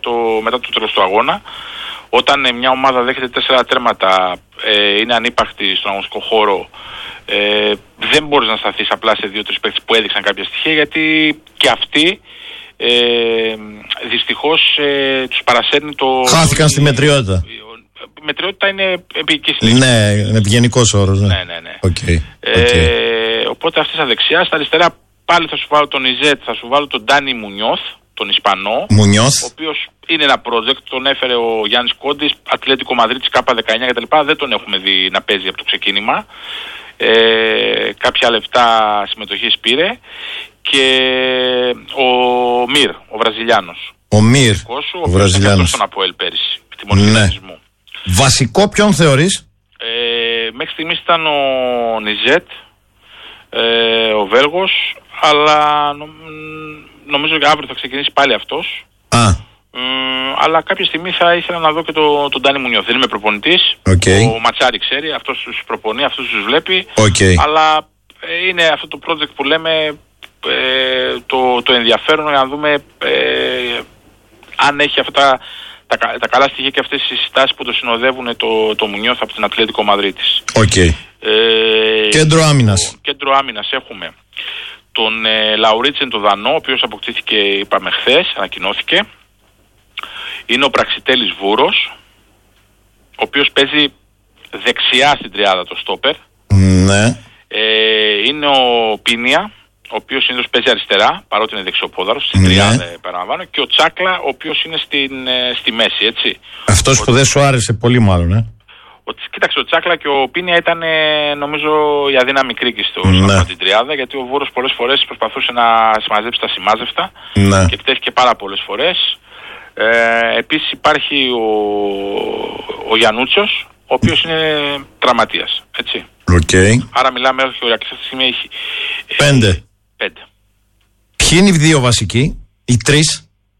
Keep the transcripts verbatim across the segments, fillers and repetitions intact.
το, μετά το τέλος του αγώνα. Όταν ε, μια ομάδα δέχεται τέσσερα τέρματα, ε, είναι ανύπαρκτη στον αγωνιστικό χώρο, ε, δεν μπορείς να σταθείς απλά σε δύο-τρεις παίκτες που έδειξαν κάποια στοιχεία, γιατί και αυτοί ε, δυστυχώς ε, τους παρασέρνει το... Χάθηκαν στη μετριότητα. Η μετριότητα είναι επικής λέξης. Ναι, είναι ευγενικός όρος. Ναι, ναι, ναι. ναι. Okay. Ε, okay. Οπότε αυτή στα δεξιά, στα αριστερά πάλι θα σου βάλω τον Ιζέτ, θα σου βάλω τον Ντάνι Μουνιώθ, τον Ισπανό, Μουνιώθ, ο οποίος είναι ένα project, τον έφερε ο Γιάννης Κόντης, Ατλέτικο Μαδρίτης, Κάπα δεκαεννιά κτλ. Δεν τον έχουμε δει να παίζει από το ξεκίνημα. Ε, κάποια λεπτά συμμετοχής πήρε. Και ο Μυρ, ο Βραζιλιάνος. Ο Μυρ, ο, ο Βραζιλιάνος. Στον Αποέλ πέρυσι, τη ναι. Βασικό ποιον θεωρείς? Ε, μέχρι στιγμής ήταν ο Νιζέτ, ε, ο Βέλγος, αλλά νο, νομίζω ότι αύριο θα ξεκινήσει πάλι αυτός. Α. Ε, αλλά κάποια στιγμή θα ήθελα να δω και τον το Ντάνι Μουνιώθ. Δεν είμαι προπονητής. Okay. Ο Ματσάρη ξέρει, αυτός τους προπονεί, αυτός τους βλέπει. Okay. Αλλά ε, είναι αυτό το project που λέμε ε, το, το ενδιαφέρον για να δούμε ε, αν έχει αυτά τα, τα, τα καλά στοιχεία και αυτές οι συστάσεις που το συνοδεύουν το, το Μουνιώθ από την Ατλέτικο Μαδρίτης. Okay. Ε, κέντρο άμυνας. Το, κέντρο άμυνας έχουμε τον ε, Λαουρίτσεν τον Δανό, ο οποίος αποκτήθηκε, είπαμε χθες, ανακοινώθηκε. Είναι ο Πραξιτέλης Βούρος, ο οποίος παίζει δεξιά στην τριάδα το στόπερ. Ναι. Ε, είναι ο Πίνια, ο οποίος συνήθως παίζει αριστερά, παρότι είναι δεξιοπόδαρος, στην ναι. τριάδα επαναλαμβάνω. Και ο Τσάκλα, ο οποίος είναι στην, ε, στη μέση, έτσι. Αυτός που ο... δεν σου άρεσε πολύ μάλλον, ε. Ο, κοίταξε, ο Τσάκλα και ο Πίνια ήταν ε, νομίζω η αδύναμη κρίκη στο ναι. στην τριάδα, γιατί ο Βούρος πολλές φορές προσπαθούσε να συμμαζέψει τα σημάζευτα ναι. και εκτέθηκε πάρα πολλές φορές. Ε, επίσης υπάρχει ο, ο Γιαννούτσος, ο οποίος είναι τραυματίας, έτσι. Okay. Άρα μιλάμε όχι ωραία, και αυτή τη στιγμή έχει πέντε. Ε, πέντε. Ποιοι είναι οι δύο βασικοί, οι τρεις?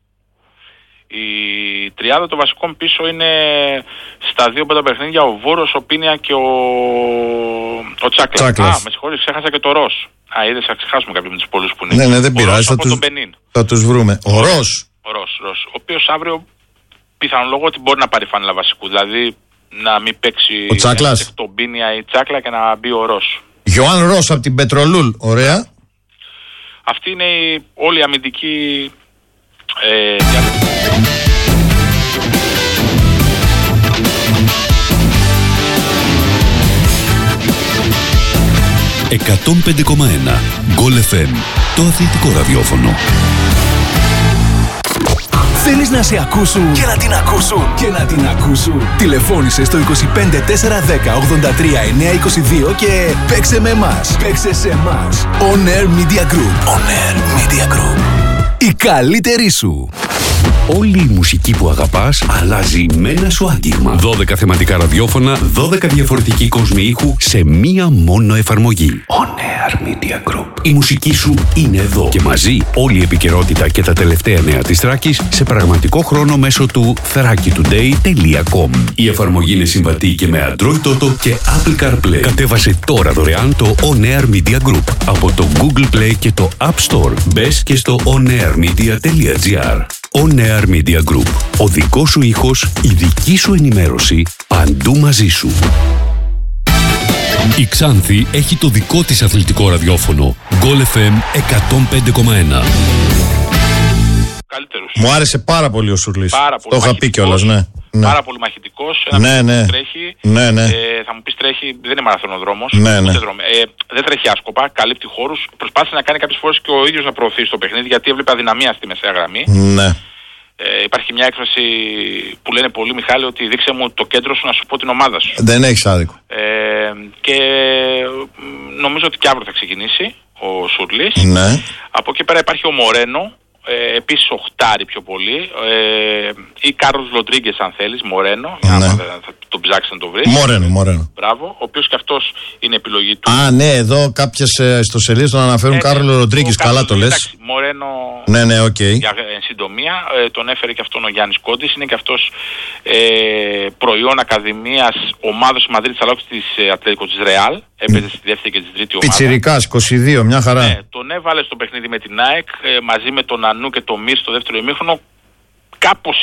Η τριάδα των βασικών πίσω είναι στα δύο πρώτα παιχνίδια ο Βούρος, ο Πίνια και ο, ο Τσάκλας. Τσάκλας. Α, με συγχωρείς, ξέχασα και το Ρος. Α, είδες, θα ξεχάσουμε κάποιοι με τους πολλούς που είναι. Ναι, ναι, δεν ο πειράζει, θα, τους... θα τους βρούμε. Ο Ρος. Ο Ρος, Ρος, ο οποίος αύριο πιθανολόγω ότι μπορεί να πάρει φάνελα βασικού. Δηλαδή να μην παίξει ο Τσάκλας, τον Πίνια ή Τσάκλα και να μπει ο Ρος. Γιωάν Ρος από την Πετρολούλ, ωραία. Αυτή είναι η όλη η αμυντική ε, εκατόν πέντε κόμμα ένα Γκολ εφ εμ, το αθλητικό ραδιόφωνο. Θέλεις να σε ακούσουν και να την ακούσουν και να την ακούσουν? Τηλεφώνησε στο είκοσι πέντε τετρακόσια δέκα ογδόντα τρία εννιακόσια είκοσι δύο και παίξε με εμάς. Παίξε σε εμάς. On Air Media Group. On Air Media Group. Η καλύτερη σου. Όλη η μουσική που αγαπάς αλλάζει με ένα σου άγγιγμα. δώδεκα θεματικά ραδιόφωνα, δώδεκα διαφορετικοί κόσμοι ήχου σε μία μόνο εφαρμογή. On Air Media Group. Η μουσική σου είναι εδώ και μαζί όλη η επικαιρότητα και τα τελευταία νέα της Θράκης σε πραγματικό χρόνο μέσω του θράκη τουντέι τελεία κομ. Η εφαρμογή είναι συμβατή και με Android Auto και Apple CarPlay. Κατέβασε τώρα δωρεάν το On Air Media Group από το Google Play και το App Store. Μπες και στο onairmedia τελεία gr. On Air Media Group. Ο δικός σου ήχος, η δική σου ενημέρωση, παντού μαζί σου. Η Ξάνθη έχει το δικό της αθλητικό ραδιόφωνο. Γκολ εφ εμ εκατόν πέντε κόμμα ένα. Καλύτερος. Μου άρεσε πάρα πολύ ο Σουρλής. Πάρα πολύ. Το είχα πει κιόλας, ναι. Ναι. Πάρα πολύ μαχητικός. Ναι, ναι. Τρέχει. Ναι, ναι. Ε, θα μου πεις τρέχει, δεν είναι μαραθωνοδρόμος. Ναι, ναι. Ε, δεν τρέχει άσκοπα, καλύπτει χώρους. Προσπάθησε να κάνει κάποιες φορές και ο ίδιος να προωθεί στο παιχνίδι, γιατί έβλεπε αδυναμία στη μεσαία γραμμή. Ναι. Ε, υπάρχει μια έκφραση που λένε πολλοί, Μιχάλη, ότι δείξε μου το κέντρο σου να σου πω την ομάδα σου. Δεν έχεις άδικο. Ε, και νομίζω ότι και αύριο θα ξεκινήσει ο Σουρλής. Ναι. Από εκεί πέρα υπάρχει ο Μορένο, ε, επίσης οχτάρι πιο πολύ, ε, ή Κάρλος Ροντρίγκες αν θέλεις, Μορένο, ναι. θα, θα τον ψάξεις να το βρεις. Μορένο, Μορένο. Μπράβο, ο οποίος και αυτός είναι επιλογή του. Α, ναι, εδώ κάποιες ε, ιστοσελίδες τον αναφέρουν ε, Κάρλο Ροντρίγκες, καλά το λες. Εντάξει, Μορένο, ναι, ναι, οκ. Okay. Για εν συντομία, ε, τον έφερε και αυτόν ο Γιάννης Κόντης, είναι και αυτός ε, προϊόν Ακαδημίας ομάδος της Μαδρίτης αλλά όχι της ε, Ατλέτικο της Ρεάλ. Έπαιζε στη δεύτερη και τη τρίτη ομάδα. Πιτσιρικάς, είκοσι δύο, μια χαρά. Ναι, τον έβαλε στο παιχνίδι με την ΑΕΚ ε, μαζί με τον Ανού και τον Μυρ στο δεύτερο ημίχρονο. Κάπως